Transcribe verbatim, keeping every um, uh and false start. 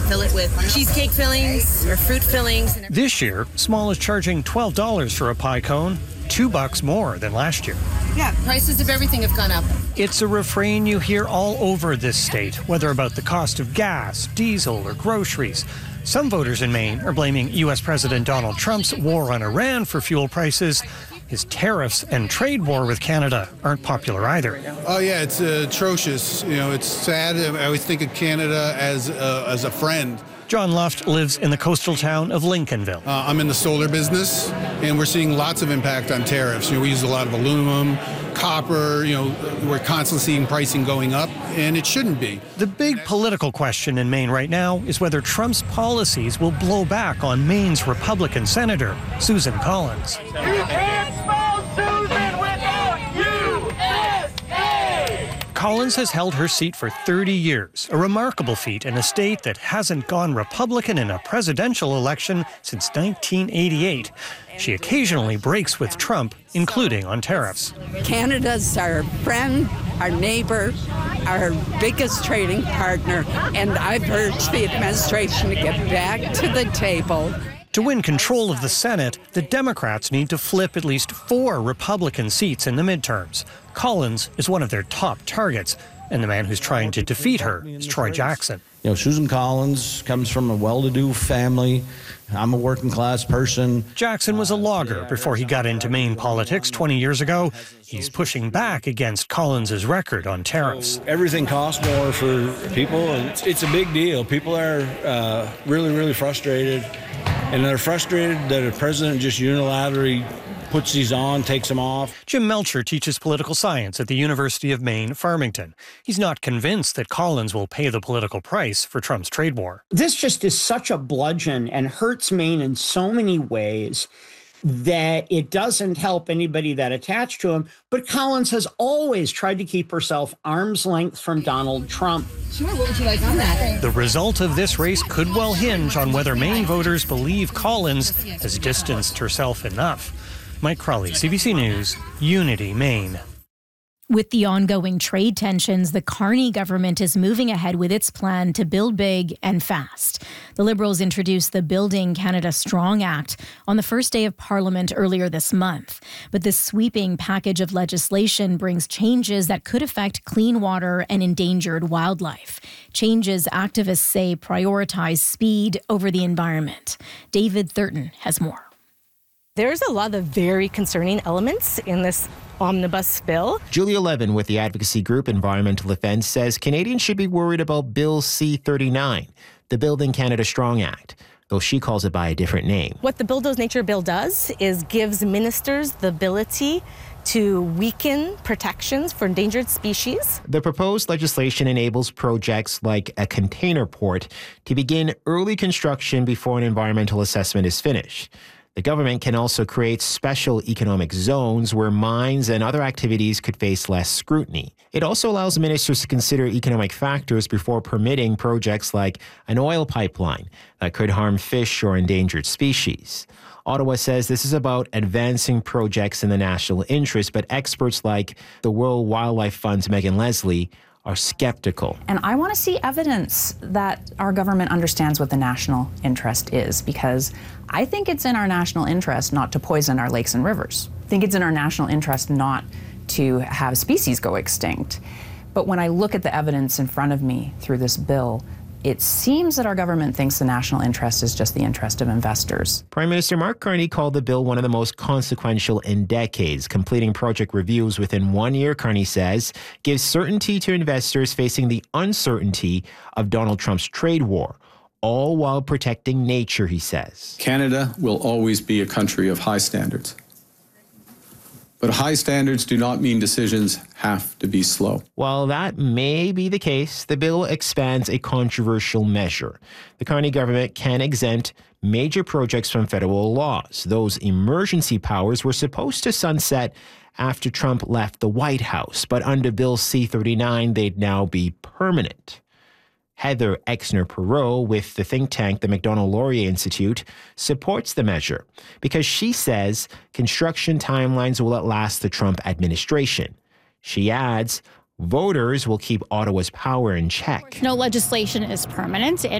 fill it with cheesecake fillings or fruit fillings. This year, Small is charging twelve dollars for a pie cone, two bucks more than last year. Yeah, prices of everything have gone up. It's a refrain you hear all over this state, whether about the cost of gas, diesel, or groceries. Some voters in Maine are blaming U S President Donald Trump's war on Iran for fuel prices. His tariffs and trade war with Canada aren't popular either. Oh, yeah, it's uh, atrocious. You know, it's sad. I always think of Canada as, uh, as a friend. John Luft lives in the coastal town of Lincolnville. Uh, I'm in the solar business, and we're seeing lots of impact on tariffs. You know, we use a lot of aluminum, copper. You know, we're constantly seeing pricing going up, and it shouldn't be. The big political question in Maine right now is whether Trump's policies will blow back on Maine's Republican Senator, Susan Collins. You can't spell Susan without U S A! Collins has held her seat for thirty years, a remarkable feat in a state that hasn't gone Republican in a presidential election since nineteen eighty-eight. She occasionally breaks with Trump, including on tariffs. Canada's our friend, our neighbor, our biggest trading partner, and I've urged the administration to get back to the table. To win control of the Senate, the Democrats need to flip at least four Republican seats in the midterms. Collins is one of their top targets, and the man who's trying to defeat her is Troy Jackson. You know, Susan Collins comes from a well-to-do family. I'm a working-class person. Jackson was a logger before he got into Maine politics twenty years ago. He's pushing back against Collins' record on tariffs. Everything costs more for people, and it's, it's a big deal. People are uh, really, really frustrated, and they're frustrated that a president just unilaterally puts these on, takes them off. Jim Melcher teaches political science at the University of Maine, Farmington. He's not convinced that Collins will pay the political price for Trump's trade war. This just is such a bludgeon and hurts Maine in so many ways that it doesn't help anybody that attached to him. But Collins has always tried to keep herself arm's length from Donald Trump. Sure, what would you like on that? The result of this race could well hinge on whether Maine voters believe Collins has distanced herself enough. Mike Crawley, C B C News, Unity, Maine. With the ongoing trade tensions, the Carney government is moving ahead with its plan to build big and fast. The Liberals introduced the Building Canada Strong Act on the first day of Parliament earlier this month. But this sweeping package of legislation brings changes that could affect clean water and endangered wildlife. Changes activists say prioritize speed over the environment. David Thurton has more. There's a lot of very concerning elements in this omnibus bill. Julia Levin with the advocacy group Environmental Defence says Canadians should be worried about Bill C thirty-nine, the Building Canada Strong Act, though she calls it by a different name. What the Bulldoze Nature Bill does is gives ministers the ability to weaken protections for endangered species. The proposed legislation enables projects like a container port to begin early construction before an environmental assessment is finished. The government can also create special economic zones where mines and other activities could face less scrutiny. It also allows ministers to consider economic factors before permitting projects like an oil pipeline that could harm fish or endangered species. Ottawa says this is about advancing projects in the national interest, but experts like the World Wildlife Fund's Megan Leslie are skeptical. And I want to see evidence that our government understands what the national interest is, because I think it's in our national interest not to poison our lakes and rivers. I think it's in our national interest not to have species go extinct. But when I look at the evidence in front of me through this bill, it seems that our government thinks the national interest is just the interest of investors. Prime Minister Mark Carney called the bill one of the most consequential in decades. Completing project reviews within one year, Carney says, gives certainty to investors facing the uncertainty of Donald Trump's trade war, all while protecting nature, he says. Canada will always be a country of high standards. But high standards do not mean decisions have to be slow. While that may be the case, the bill expands a controversial measure. The Carney government can exempt major projects from federal laws. Those emergency powers were supposed to sunset after Trump left the White House, but under Bill C thirty-nine, they'd now be permanent. Heather Exner-Perot with the think tank, the Macdonald-Laurier Institute, supports the measure because she says construction timelines will outlast the Trump administration. She adds, voters will keep Ottawa's power in check. No legislation is permanent. It